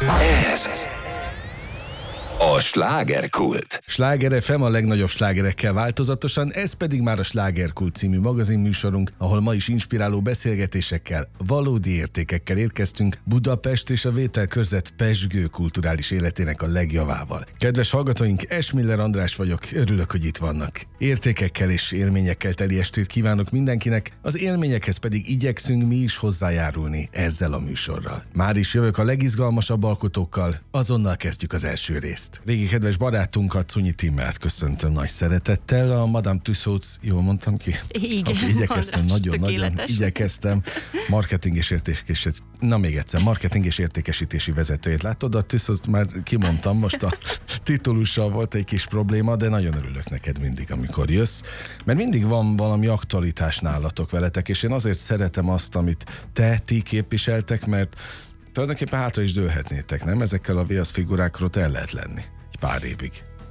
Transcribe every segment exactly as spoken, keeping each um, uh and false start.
Ez a Slágerkult. Sláger ef em a legnagyobb slágerekkel változatosan, ez pedig már a Slágerkult című magazinműsorunk, ahol ma is inspiráló beszélgetésekkel, valódi értékekkel érkeztünk Budapest és a vételkörzet pezsgő kulturális életének a legjavával. Kedves hallgatóink, Esmiller András vagyok, örülök, hogy itt vannak. Értékekkel és élményekkel teli estét kívánok mindenkinek, az élményekhez pedig igyekszünk mi is hozzájárulni ezzel a műsorral. Már is jövök a legizgalmasabb alkotókkal, azonnal kezdjük az első részt. Régi kedves barátunkat, Szunyi Timmert köszöntöm nagy szeretettel, a Madame Tussauds, jól mondtam ki? Igen, okay, igyekeztem, nagyon-nagyon igyekeztem. Marketing és értékesítés, na még egyszer, marketing és értékesítési vezetőjét látod, a Tussauds már kimondtam, most a titulussal volt egy kis probléma, de nagyon örülök neked mindig, amikor jössz, mert mindig van valami aktualitás nálatok veletek, és én azért szeretem azt, amit te, ti képviseltek, mert tulajdonképpen hátra is dőlhetnétek, nem? Ezekkel a viasz figurákról el lehet lenni egy pár évig.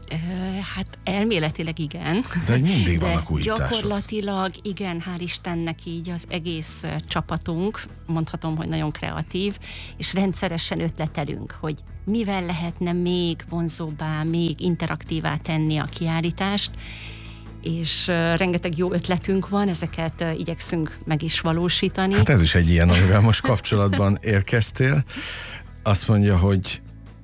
Hát elméletileg igen. De mindig de vannak újítások. Gyakorlatilag igen, hál' Istennek így az egész csapatunk, mondhatom, hogy nagyon kreatív, és rendszeresen ötletelünk, hogy mivel lehetne még vonzóbbá, még interaktívá tenni a kiállítást, és uh, rengeteg jó ötletünk van, ezeket uh, igyekszünk meg is valósítani. Hát ez is egy ilyen, amivel most kapcsolatban érkeztél. Azt mondja, hogy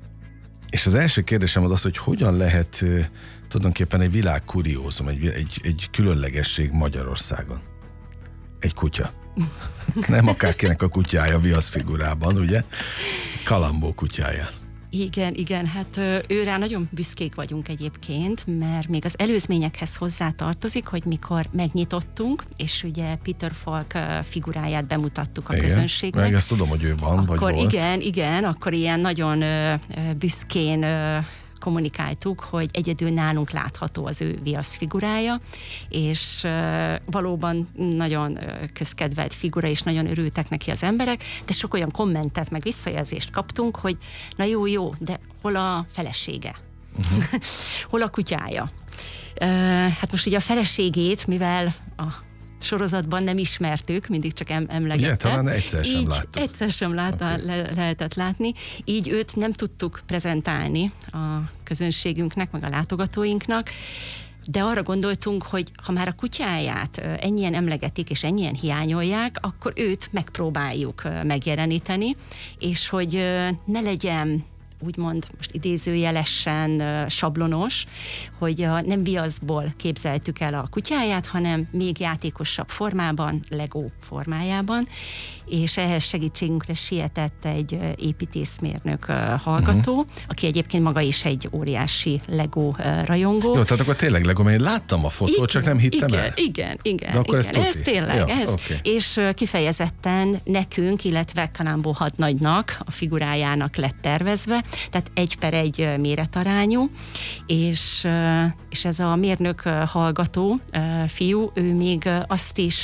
és az első kérdésem az az, hogy hogyan lehet uh, tulajdonképpen egy világkuriózum, egy, egy, egy különlegesség Magyarországon. Egy kutya. Nem akárkinek a kutyája viasz figurában, ugye? Kalambó kutyája. Igen, igen, hát őrá nagyon büszkék vagyunk egyébként, mert még az előzményekhez hozzátartozik, hogy mikor megnyitottunk, és ugye Peter Falk figuráját bemutattuk a igen, közönségnek. Meg ezt tudom, hogy ő van, akkor vagy volt. Igen, igen, akkor ilyen nagyon büszkén kommunikáltuk, hogy egyedül nálunk látható az ő viasz figurája, és uh, valóban nagyon uh, közkedvelt figura, és nagyon örültek neki az emberek, de sok olyan kommentet, meg visszajelzést kaptunk, hogy na jó, jó, de hol a felesége? Uh-huh. Hol a kutyája? Uh, hát most ugye a feleségét, mivel a sorozatban nem ismertük, mindig csak em- emlegette. Ugye, talán egyszer sem láttuk. Egyszer sem látta, okay. le- lehetett látni. Így őt nem tudtuk prezentálni a közönségünknek, meg a látogatóinknak, de arra gondoltunk, hogy ha már a kutyáját ennyien emlegetik és ennyien hiányolják, akkor őt megpróbáljuk megjeleníteni, és hogy ne legyen úgymond most idézőjelesen sablonos, hogy a, nem viaszból képzeltük el a kutyáját, hanem még játékosabb formában, Lego formájában, és ehhez segítségünkre sietett egy építészmérnök hallgató, uh-huh. aki egyébként maga is egy óriási Lego rajongó. Jó, tehát akkor tényleg Lego, mert én láttam a fotót, igen, csak nem hittem igen, el. Igen, igen, de akkor igen. Ez, ez tényleg, ja, ez. Okay. És kifejezetten nekünk, illetve Kalambó hadnagynak, a figurájának lett tervezve, tehát egy per egy méretarányú, és, és ez a mérnök hallgató fiú, ő még azt is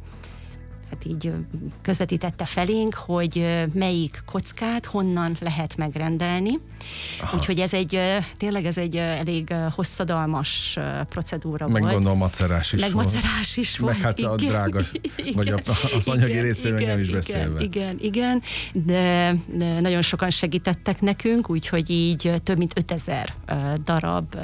hát így közvetítette felénk, hogy melyik kockát honnan lehet megrendelni. Aha. Úgyhogy ez egy, tényleg ez egy elég hosszadalmas procedúra meg volt. Meg gondolom macerás is meg volt. Meg macerás is meg volt. hát a drága, igen, vagy a, az anyagi igen, részéről igen, nem is beszélve. Igen, igen, de, de nagyon sokan segítettek nekünk, úgyhogy így több mint ötezer darab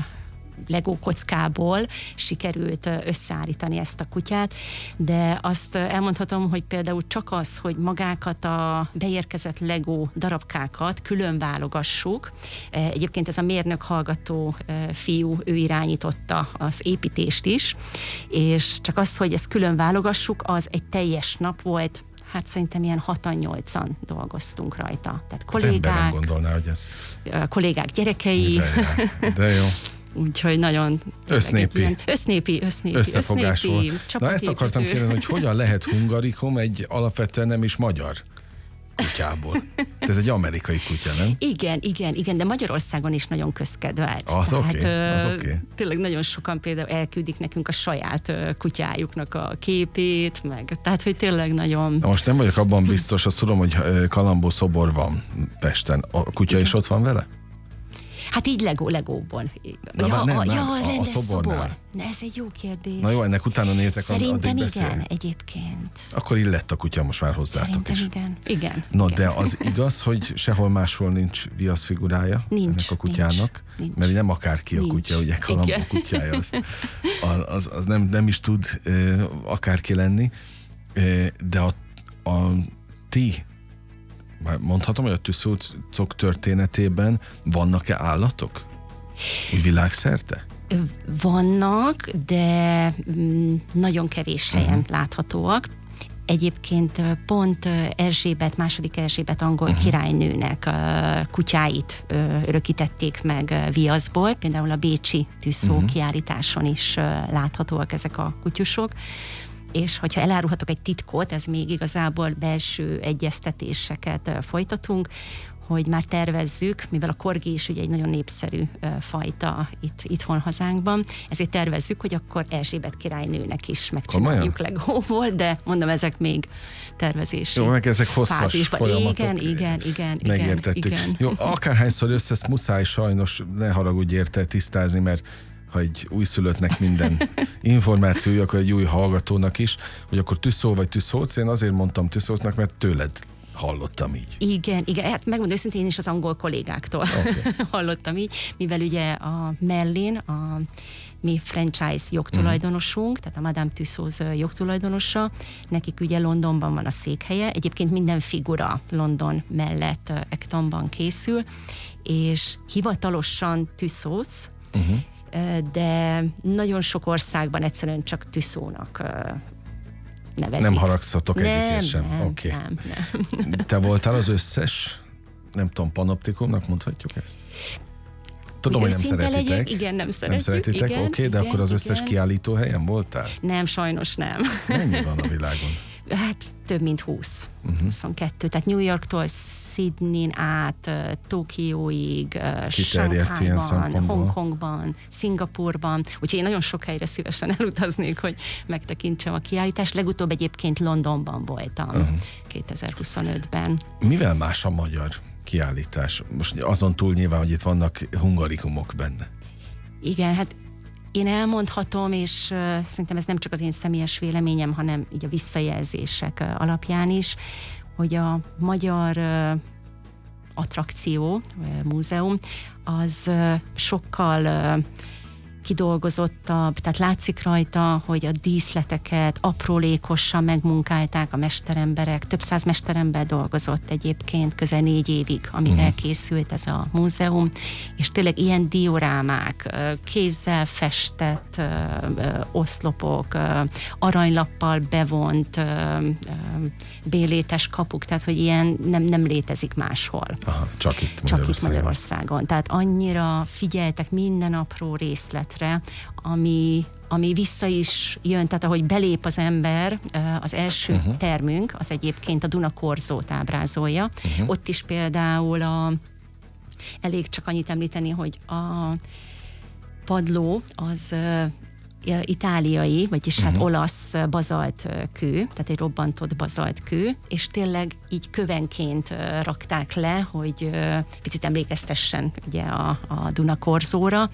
Lego kockából sikerült összeállítani ezt a kutyát, de azt elmondhatom, hogy például csak az, hogy magákat a beérkezett Lego darabkákat külön válogassuk. Egyébként ez a mérnök hallgató fiú, ő irányította az építést is, és csak az, hogy ezt külön válogassuk, az egy teljes nap volt. Hát szerintem ilyen hatan-nyolcan dolgoztunk rajta. Tehát kollégák, nem gondolná, hogy ez... kollégák gyerekei. De, de jó. Úgyhogy nagyon... Össznépi. Ilyen, össznépi, össznépi. Összefogás össznépi, volt. Na ezt akartam kérdezni, hogy hogyan lehet hungarikum egy alapvetően nem is magyar kutyából. Ez egy amerikai kutya, nem? Igen, igen, igen, de Magyarországon is nagyon közkedvelt. Az oké, okay, az oké. Okay. Tényleg nagyon sokan például elküldik nekünk a saját kutyájuknak a képét, meg, tehát, hogy tényleg nagyon... Na most nem vagyok abban biztos, azt tudom, hogy Kalambó szobor van Pesten. A kutya igen. is ott van vele? Hát így Lego, Legóban. Na, ja, nem, a, nem, ja, a, a rendes szobornál. szobor. Na, ez egy jó kérdés. Na jó, ennek utána nézek, Szerintem addig igen, beszél. egyébként. Akkor illett a kutya most már hozzátok Szerintem is. igen. Igen. No, igen. de az igaz, hogy sehol máshol nincs viaszfigurája Nincs, ennek a kutyának? nincs. Mert nem akárki a Nincs. kutya, ugye Kalambó Igen. kutyája, az, az, az nem, nem is tud uh, akárki lenni, uh, de a, a ti, már mondhatom, hogy a tűzolcok történetében vannak-e állatok? Úgy világszerte? Vannak, de mm, nagyon kevés helyen uh-huh. láthatóak. Egyébként pont Erzsébet, második Erzsébet angol uh-huh. királynőnek a kutyáit örökítették meg viaszból, például a bécsi tűzszó uh-huh. kiállításon is láthatóak ezek a kutyusok. És hogyha elárulhatok egy titkot, ez még igazából belső egyeztetéseket folytatunk, hogy már tervezzük, mivel a korgi is ugye egy nagyon népszerű uh, fajta itt, itthon hazánkban, ezért tervezzük, hogy akkor Erzsébet királynőnek is megcsináljuk Legóból, de mondom, ezek még tervezési Jó, meg ezek hosszas fázisban. folyamatok. Igen, igen, igen. Megértettük. Igen. Jó, akárhányszor jössz, ezt muszáj sajnos, ne haragudj érte tisztázni, mert ha egy újszülöttnek minden információja, akkor egy új hallgatónak is, hogy akkor tűzszó vagy tűzszóc, én azért mondtam tűzszócnak, mert tőled hallottam így. Igen, igen, hát megmondom őszintén, én is az angol kollégáktól okay. hallottam így, mivel ugye a Merlin, a mi franchise jogtulajdonosunk, uh-huh. tehát a Madame Tussauds jogtulajdonosa, nekik ugye Londonban van a székhelye, egyébként minden figura London mellett Actonban készül, és hivatalosan Tussauds, uh-huh. de nagyon sok országban egyszerűen csak Tussaudsnak nevezik. Nem haragszatok egyikért sem? Nem, okay. nem, nem. Te voltál az összes, nem tudom, panoptikumnak mondhatjuk ezt? Tudom, hogy nem szeretitek. Legyek, igen, nem szeretjük. Nem szeretitek, oké, okay, de igen, akkor az összes igen. kiállító helyen voltál? Nem, sajnos nem. Mennyi van a világon? Hát több mint húsz. Uh-huh. huszonkettő. Tehát New Yorktól Sydneyn át, Tokióig, Sanghajban, Hongkongban, Szingapurban. Úgyhogy én nagyon sok helyre szívesen elutaznék, hogy megtekintsem a kiállítást. Legutóbb egyébként Londonban voltam, uh-huh. kétezer-huszonötben. Mivel más a magyar kiállítás? Most azon túl nyilván, hogy itt vannak hungarikumok benne. Igen, hát én elmondhatom, és uh, szerintem ez nem csak az én személyes véleményem, hanem így a visszajelzések uh, alapján is, hogy a magyar uh, attrakció, uh, múzeum, az uh, sokkal uh, kidolgozottabb, tehát látszik rajta, hogy a díszleteket aprólékosan megmunkálták a mesteremberek, több száz mesterember dolgozott egyébként közel négy évig, amíg uh-huh. elkészült ez a múzeum, és tényleg ilyen diorámák, kézzel festett oszlopok, aranylappal bevont bélétes kapuk, tehát hogy ilyen nem, nem létezik máshol. Aha, csak itt Magyarországon. Csak itt Magyarországon. Tehát annyira figyeltek minden apró részlet, ami, ami vissza is jön, tehát ahogy belép az ember, az első uh-huh. termünk, az egyébként a Duna korzót ábrázolja. Uh-huh. Ott is például a, elég csak annyit említeni, hogy a padló az itáliai, vagyis uh-huh. hát olasz bazalt kő, tehát egy robbantott bazalt kő, és tényleg így kövenként rakták le, hogy picit emlékeztessen ugye a, a Duna korzóra,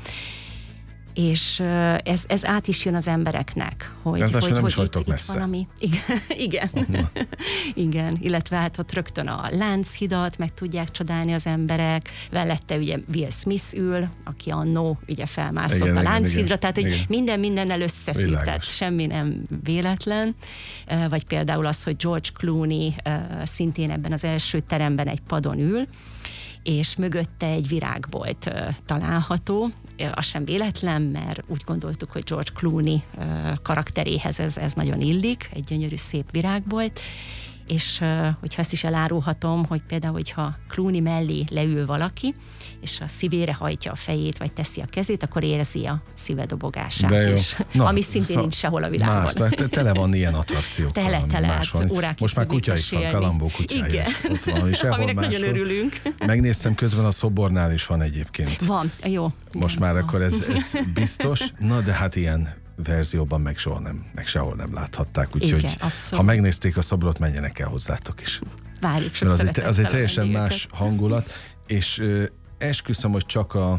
és ez, ez át is jön az embereknek, hogy, hogy, hogy, hogy itt, itt, itt valami... Igen, igen. Uh-huh. igen, illetve hát ott rögtön a Lánchidat meg tudják csodálni az emberek, velette ugye Will Smith ül, aki annó ugye felmászott igen, a Lánchidra, tehát hogy igen. minden mindennel összefügg, Világos. Tehát semmi nem véletlen, vagy például az, hogy George Clooney szintén ebben az első teremben egy padon ül, és mögötte egy virágbolt uh, található. Az sem véletlen, mert úgy gondoltuk, hogy George Clooney uh, karakteréhez ez, ez nagyon illik, egy gyönyörű szép virágbolt, és uh, hogyha ezt is elárulhatom, hogy például, hogyha Clooney mellé leül valaki, és a szívére hajtja a fejét, vagy teszi a kezét, akkor érzi a szíve dobogását is. Na, ami szintén szó, nincs sehol a világon. Más, te, tele van ilyen attrakciókkal. Tele, tele, hát órákig most már kutya is van, Kalambó kutya. Igen, ott van, és aminek nagyon örülünk. Megnéztem közben, a szobornál is van egyébként. Van, jó. Most igen, már van. akkor ez, ez biztos. Na, de hát ilyen verzióban meg soha nem, meg sehol nem láthatták, úgyhogy ha megnézték a szobrot, menjenek el hozzátok is. Várjuk sok Mert az egy, szeretettel az egy teljesen vendégeket. más hangulat, és ö, esküszöm, hogy csak a,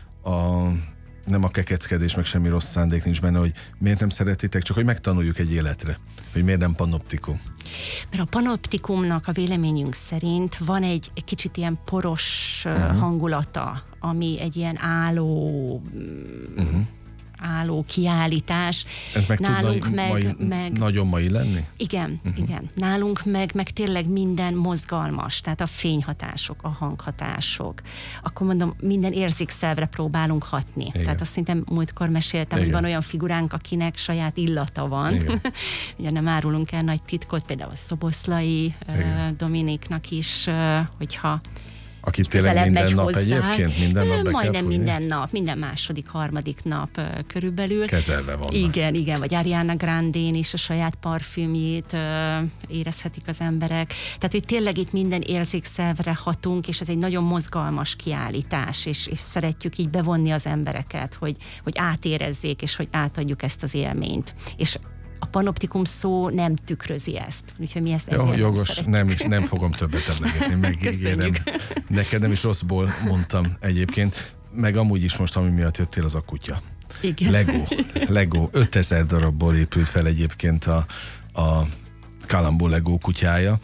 a nem a kekeckedés, meg semmi rossz szándék nincs benne, hogy miért nem szeretitek, csak hogy megtanuljuk egy életre, hogy miért nem panoptikum. Mert a panoptikumnak a véleményünk szerint van egy, egy kicsit ilyen poros uh-huh. hangulata, ami egy ilyen álló uh-huh. álló kiállítás. Ez meg Nálunk tud meg, mai, meg... nagyon mai lenni? Igen, uh-huh. igen. Nálunk meg, meg tényleg minden mozgalmas, tehát a fényhatások, a hanghatások. Akkor mondom, minden érzékszervre próbálunk hatni. Igen. Tehát azt szerintem múltkor meséltem, igen. hogy van olyan figuránk, akinek saját illata van. Ugye nem árulunk el nagy titkot, például a Szoboszlai uh, Dominiknak is, uh, hogyha Akit tényleg minden nap hozzá. Egyébként? Minden nap be Majdnem kell minden nap, minden második, harmadik nap uh, körülbelül. Kezelve vannak. Igen, igen, vagy Ariana Grandén is a saját parfümjét uh, érezhetik az emberek. Tehát, hogy tényleg itt minden érzékszervre hatunk, és ez egy nagyon mozgalmas kiállítás, és, és szeretjük így bevonni az embereket, hogy, hogy átérezzék, és hogy átadjuk ezt az élményt. És a panoptikum szó nem tükrözi ezt. Úgyhogy mi ezt ezért Jó, jogos, nem, nem, is, nem fogom többet emlegetni, megígérem. Neked nem is rosszból mondtam egyébként, meg amúgy is most, ami miatt jöttél, az a kutya. Igen. Lego. Lego. ötezer darabból épült fel egyébként a, a Columbo Lego kutyája.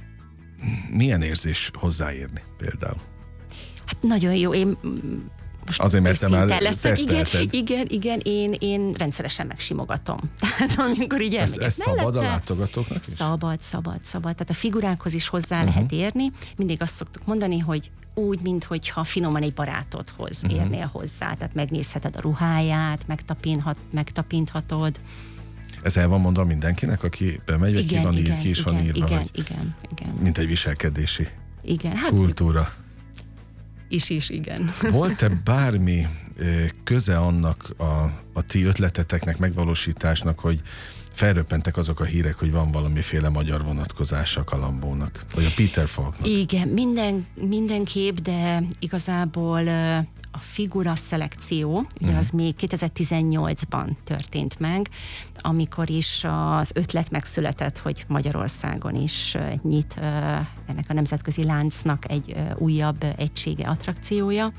Milyen érzés hozzáérni például? Hát nagyon jó. Én most azért, mert te már leszek. Igen, igen, igen, én, én rendszeresen megsimogatom. Tehát amikor így elmegyek ez, ez szabad a látogatóknak is? Szabad, szabad, szabad. Tehát a figurákhoz is hozzá uh-huh. lehet érni. Mindig azt szoktuk mondani, hogy úgy, minthogyha finoman egy barátodhoz uh-huh. érnél hozzá. Tehát megnézheted a ruháját, megtapinthat, megtapinthatod. Ez el van mondva mindenkinek, aki bemegy, vagy igen, ki van igen, ír, ki is igen, van írva? Igen, vagy igen, igen. Mint egy viselkedési igen, hát kultúra. Is is, igen. Volt-e bármi köze annak a, a ti ötleteteknek, megvalósításnak, hogy felröppentek azok a hírek, hogy van valamiféle magyar vonatkozása Columbo-nak, vagy a Peter Falknak? Igen, minden, mindenképp, de igazából a figura szelekció, ugye uh-huh. az még kétezer-tizennyolcban történt meg, amikor is az ötlet megszületett, hogy Magyarországon is nyit ennek a nemzetközi láncnak egy újabb egysége, attrakciója,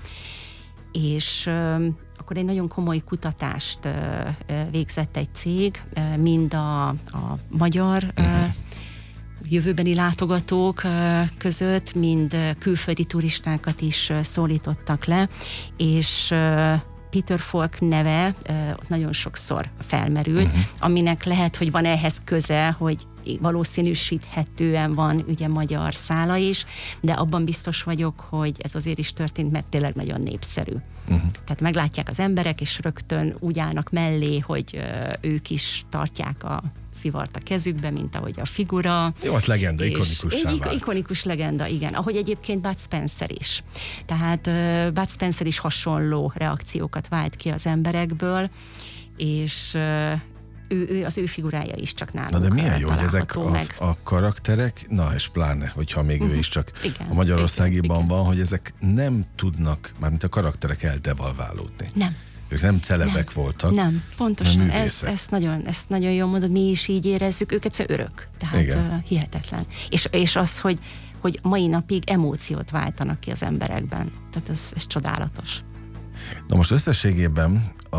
és akkor egy nagyon komoly kutatást végzett egy cég, mind a, a magyar uh-huh. jövőbeni látogatók között, mind külföldi turistákat is szólítottak le, és Peter Falk neve ott nagyon sokszor felmerült, uh-huh. aminek lehet, hogy van ehhez köze, hogy valószínűsíthetően van ugye magyar szála is, de abban biztos vagyok, hogy ez azért is történt, mert tényleg nagyon népszerű. Uh-huh. Tehát meglátják az emberek, és rögtön úgy állnak mellé, hogy uh, ők is tartják a szivart a kezükbe, mint ahogy a figura. Jó, hát legenda, ikonikussá egy vált. Ikonikus legenda, igen. Ahogy egyébként Bud Spencer is. Tehát uh, Bud Spencer is hasonló reakciókat vált ki az emberekből, és uh, Ő, ő, az ő figurája is csak nálunk. Na de milyen jó, hogy ezek a, meg. a karakterek, na és pláne, hogyha még uh-huh. ő is csak igen, a Magyarországiban igen, van, hogy ezek nem tudnak, mármint a karakterek eldevalválódni. Nem. Ők nem celebek nem. voltak. Nem, pontosan. Ez, ezt, nagyon, ezt nagyon jól mondod, mi is így érezzük, ők egyszer örök. Tehát uh, hihetetlen. És, és az, hogy, hogy mai napig emóciót váltanak ki az emberekben. Tehát ez, ez csodálatos. Na most összességében a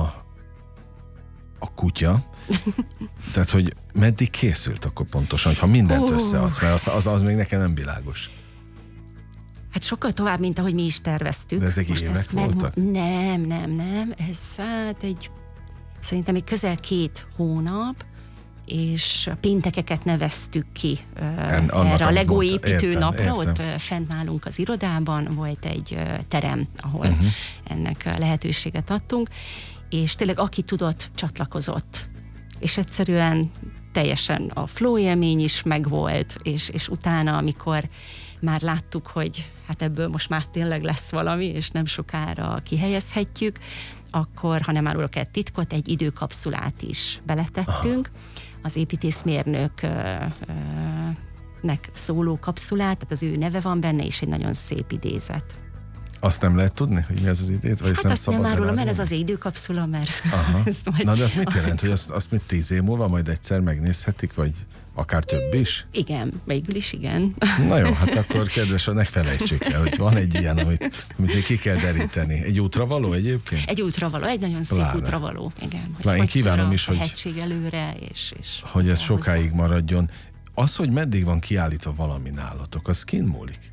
a kutya, tehát, hogy meddig készült akkor pontosan, ha mindent uh. összeadsz, mert az, az, az még nekem nem világos. Hát sokkal tovább, mint ahogy mi is terveztük. De ezek most évek voltak? Meg... Nem, nem, nem. Ez hát egy, szerintem egy közel két hónap, és a péntekeket neveztük ki en, erre a Lego építő napra, értem. Ott fent nálunk az irodában volt egy terem, ahol uh-huh. ennek lehetőséget adtunk, és tényleg aki tudott, csatlakozott. És egyszerűen teljesen a flow élmény is megvolt, és, és utána, amikor már láttuk, hogy hát ebből most már tényleg lesz valami, és nem sokára kihelyezhetjük, akkor, ha nem árulok el titkot, egy időkapszulát is beletettünk. Az építészmérnöknek szóló kapszulát, tehát az ő neve van benne, és egy nagyon szép idézet. Azt nem lehet tudni, hogy mi az az idét? Vagy Hát nem azt nem árulom el, ez az időkapszula, mert... majd... Na de az mit jelent, hogy azt, azt mit tíz év múlva majd egyszer megnézhetik, vagy akár több is? Igen, végül is igen. Na jó, hát akkor kedves, ne felejtsék el, hogy van egy ilyen, amit, amit még ki kell deríteni. Egy útravaló egyébként? Egy útravaló, egy nagyon szép Pláne. útravaló. Igen, Pláne, én kívánom is, hogy előre, és, és hogy ez sokáig hozzá. maradjon. Az, hogy meddig van kiállítva valami nálatok, az kin múlik?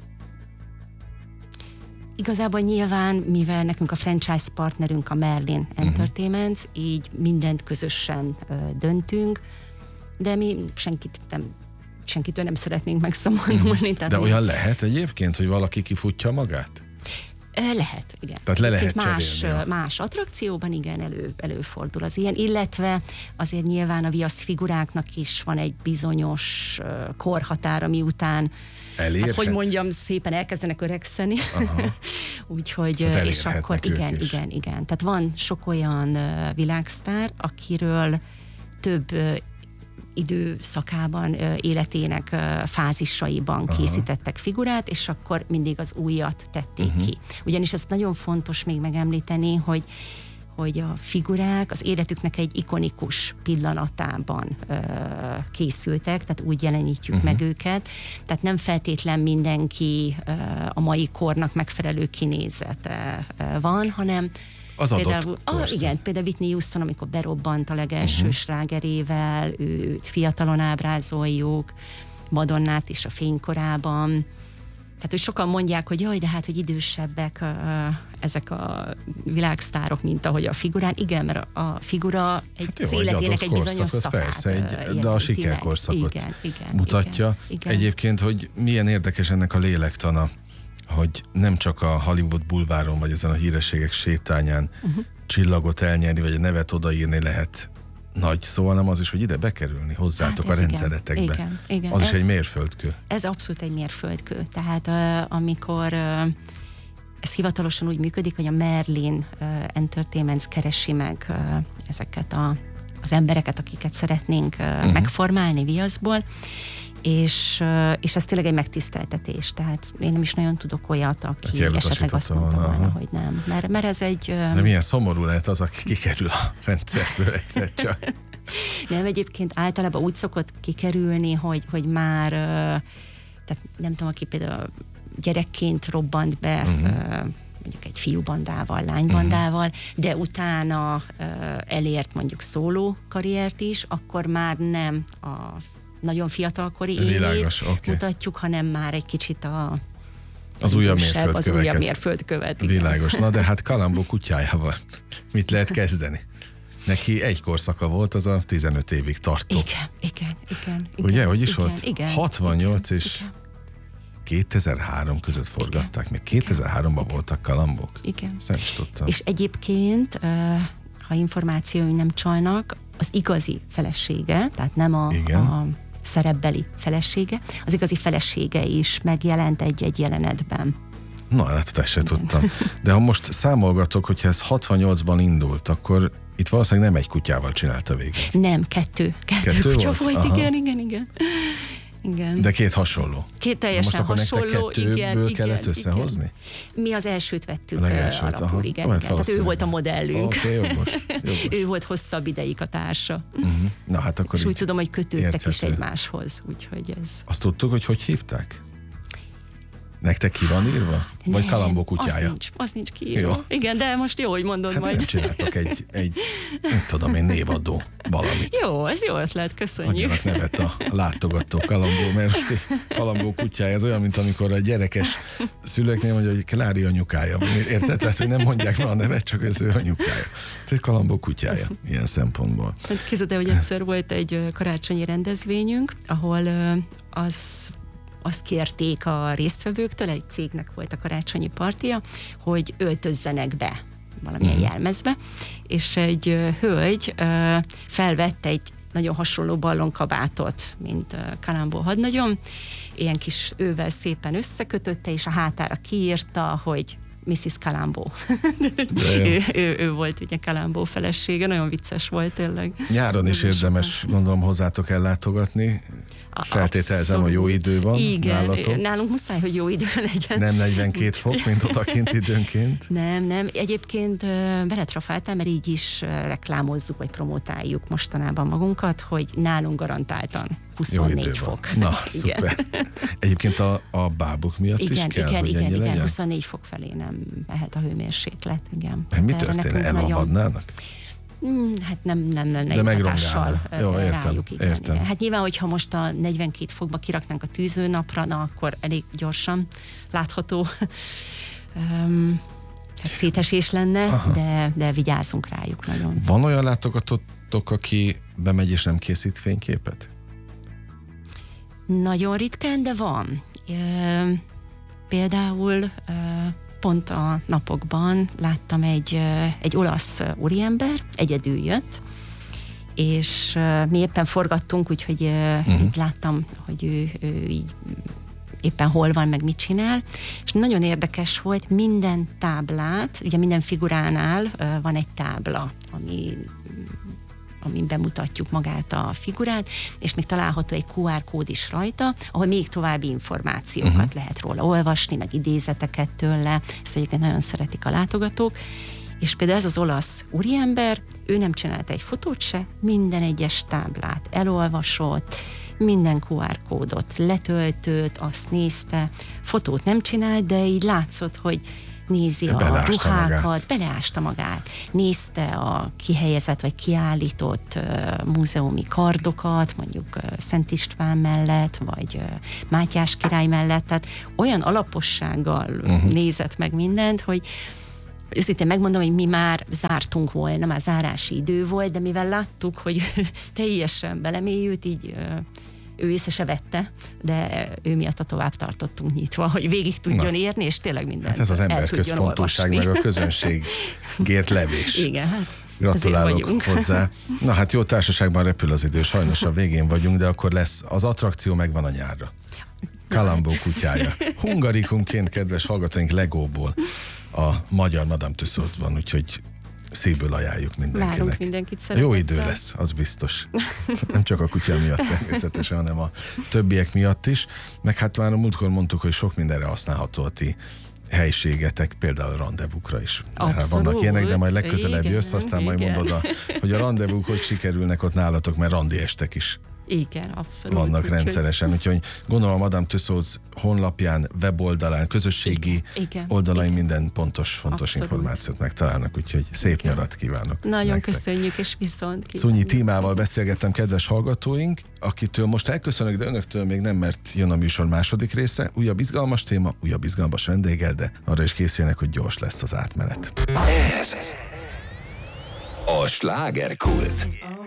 Igazából nyilván, mivel nekünk a franchise partnerünk a Merlin Entertainment, uh-huh. így mindent közösen uh, döntünk, de mi senkit nem, senkitől nem szeretnénk megszabadulni. Uh-huh. De olyan lehet egyébként, hogy valaki kifutja magát? Lehet, igen. Tehát le lehet más, cserélni. Más attrakcióban igen, elő, előfordul az ilyen, illetve azért nyilván a viasz figuráknak is van egy bizonyos korhatára, miután hát, hogy mondjam, szépen elkezdenek öregszeni. Úgyhogy, és akkor igen, is. igen, igen. Tehát van sok olyan uh, világsztár, akiről több uh, időszakában, uh, életének uh, fázisaiban Aha. készítettek figurát, és akkor mindig az újat tették uh-huh. ki. Ugyanis ez nagyon fontos még megemlíteni, hogy hogy a figurák az életüknek egy ikonikus pillanatában ö, készültek, tehát úgy jelenítjük uh-huh. meg őket, tehát nem feltétlen mindenki ö, a mai kornak megfelelő kinézete ö, van, hanem az például, a, igen, például Whitney Houston, amikor berobbant a legelső uh-huh. slágerével, őt fiatalon ábrázoljuk, Madonnát is a fénykorában. Tehát, hogy sokan mondják, hogy jaj, de hát, hogy idősebbek uh, ezek a világsztárok, mint ahogy a figurán. Igen, mert a figura egy hát jó, életének egy bizonyos szakát. Persze, egy, de a sikerkorszakot igen, igen, mutatja. Igen, igen. Egyébként, hogy milyen érdekes ennek a lélektana, hogy nem csak a Hollywood bulváron, vagy ezen a hírességek sétányán uh-huh. csillagot elnyerni, vagy a nevet odaírni lehet nagy szó, hanem az is, hogy ide bekerülni hozzátok hát a rendszeretekbe. Igen, igen. Az ez, is egy mérföldkő. Ez abszolút egy mérföldkő. Tehát uh, amikor uh, ez hivatalosan úgy működik, hogy a Merlin uh, Entertainment keresi meg uh, ezeket a, az embereket, akiket szeretnénk uh, uh-huh. megformálni viaszból, és, uh, és ez tényleg egy megtiszteltetés. Tehát én nem is nagyon tudok olyat, aki esetleg azt mondta volna, volna hogy nem. Mert, mert ez egy... Uh, De milyen szomorú lehet az, aki kikerül a rendszerből egyszer csak. Nem, egyébként általában úgy szokott kikerülni, hogy, hogy már, uh, tehát nem tudom, aki például gyerekként robbant be, uh-huh. uh, mondjuk egy fiúbandával, lánybandával, uh-huh. de utána uh, elért mondjuk szóló karriert is, akkor már nem a nagyon fiatalkori évét okay. mutatjuk, hanem már egy kicsit a az újabb mérföldköveket. Az újabb mérföldkövet. Világos. Na de hát Kalambó kutyájával mit lehet kezdeni? Neki egy korszaka volt, az a tizenöt évig tartó. Igen, igen, igen. Ugye, igen, hogy is igen, volt? Igen, hatvannyolc igen, és igen. kétezer-három között forgatták, igen, még kétezer-háromban igen. voltak Kalambók. Igen. Ezt nem is tudtam. És egyébként, ha információim nem csalnak, az igazi felesége, tehát nem a, a szerepbeli felesége, az igazi felesége is megjelent egy-egy jelenetben. Na, hát ezt se tudtam. De ha most számolgatok, hogyha ez hatvannyolcban indult, akkor itt valószínűleg nem egy kutyával csinálta végig. Nem, kettő. Kettő, kettő kutya volt, volt igen, igen, igen. Igen. De két hasonló. Két teljesen most hasonló, igen. Most akkor kellett igen, összehozni? Igen. Mi az elsőt vettük elsőt, alapul, igen. igen. Tehát ő volt a modellünk. Okay, jogos, jogos. Ő volt hosszabb ideig a társa. Uh-huh. Na, hát akkor és úgy tudom, hogy kötődtek érthető. is egymáshoz. Úgyhogy ez... Azt tudtuk, hogy hogy hívták? Nektek ki van írva? Vagy Kalambó kutyája? Az nincs, az nincs kiírva. Jó. Igen, de most jó, hogy mondod hát majd. Nem csináltok egy, egy, nem tudom én, névadó valamit. Jó, ez jó ötlet, köszönjük. Adjanak nevet a látogató Kalambó, mert most Kalambó kutyája, ez olyan, mint amikor a gyerekes szülőknél mondja, hogy Klári anyukája. Érted? Tehát, hogy nem mondják már a nevet, csak ez ő anyukája. Tehát Kalambó kutyája, ilyen szempontból. Hát képzeld el, hogy egyszer volt egy karácsonyi rendezvényünk, ahol az azt kérték a résztvevőktől, egy cégnek volt a karácsonyi partia, hogy öltözzenek be valamilyen uh-huh. jelmezbe, és egy uh, hölgy uh, felvett egy nagyon hasonló ballonkabátot, mint uh, Kalambó hadnagyom, ilyen kis ővel szépen összekötötte, és a hátára kiírta, hogy missziz Kalambó. ő, ő, ő volt ugye Kalambó felesége, nagyon vicces volt tényleg. Nyáron is érdemes, gondolom, hozzátok ellátogatni. Feltételezem, hogy jó idő van. Igen, nálatok. Nálunk muszáj, hogy jó idő legyen. Nem negyvenkét fok, mint odakint időnként. Nem, nem. Egyébként beletrafáltál, mert így is reklámozzuk, vagy promotáljuk mostanában magunkat, hogy nálunk garantáltan huszonnégy fok. Na, szuper. Egyébként a, a bábuk miatt igen, is kell, igen, hogy igen, ennyi igen, legyen? huszonnégy fok felé nem mehet a hőmérséklet. Igen. Mi történne? Elolvadnának? Nagyon... Hát nem, nem lenne de hatással Jó, értem, rájuk. Igen, értem. igen. Hát nyilván, hogyha most a negyvenkét fokba kiraknánk a tűzőnapra, na akkor elég gyorsan látható um, hát szétesés lenne, de, de vigyázzunk rájuk nagyon. Van olyan látogatótok, aki bemegy és nem készít fényképet? Nagyon ritkán, de van. E, például e, pont a napokban láttam egy, egy olasz úriember, egyedül jött, és mi éppen forgattunk, úgyhogy uh-huh. itt láttam, hogy ő, ő így éppen hol van, meg mit csinál, és nagyon érdekes volt, minden táblát, ugye minden figuránál van egy tábla, ami amin bemutatjuk magát a figurát, és még található egy kú ár kód is rajta, ahol még további információkat uh-huh. lehet róla olvasni, meg idézeteket tőle, ezt egyébként nagyon szeretik a látogatók, és például ez az olasz úriember, ő nem csinált egy fotót se, minden egyes táblát elolvasott, minden kú ár kódot letöltött, azt nézte, fotót nem csinált, de így látszott, hogy nézi a beleásta ruhákat, magát. beleásta magát, nézte a kihelyezett vagy kiállított uh, múzeumi kardokat, mondjuk uh, Szent István mellett, vagy uh, Mátyás király mellett, tehát olyan alapossággal uh-huh. nézett meg mindent, hogy őszintén megmondom, hogy mi már zártunk volna, már zárási idő volt, de mivel láttuk, hogy teljesen belemélyült, így uh, ő észre se vette, de ő miatt a tovább tartottunk nyitva, hogy végig tudjon Na. érni, és tényleg mindent hát ez az emberközpontúság, meg a közönségért levés. Igen, hát gratulálok hozzá. Na hát jó társaságban repül az idő, sajnos a végén vagyunk, de akkor lesz, az attrakció megvan a nyárra. Kalambó kutyája. Hungarikumként, kedves hallgatóink, Legóból a magyar Madame Tussauds-ban, úgyhogy szívből ajánljuk mindenkinek. Várunk mindenkit szeretettel. Jó idő lesz, az biztos. Nem csak a kutya miatt természetesen, hanem a többiek miatt is. Meg hát már a múltkor mondtuk, hogy sok mindenre használható a ti helységetek, például a rendezvúkra is. Abszolút, vannak ilyenek, de majd legközelebb igen, jössz, aztán igen. majd mondod, a, hogy a rendezvúk hogy sikerülnek ott nálatok, mert randi estek is. Igen, abszolút. Vannak úgy, rendszeresen, úgyhogy gondolom a Madame Tussauds honlapján, weboldalán, közösségi igen, oldalain igen. minden pontos, fontos Abszolút. információt megtalálnak, úgyhogy szép igen. nyarat kívánok. Nagyon nektek. Köszönjük, és viszont kívánjuk. Szunyi Tímával beszélgettem, kedves hallgatóink, akitől most elköszönök, de önöktől még nem, mert jön a műsor második része. Újabb izgalmas téma, újabb izgalmas vendéggel, de arra is készüljenek, hogy gyors lesz az átmenet. Ez a slágerkult.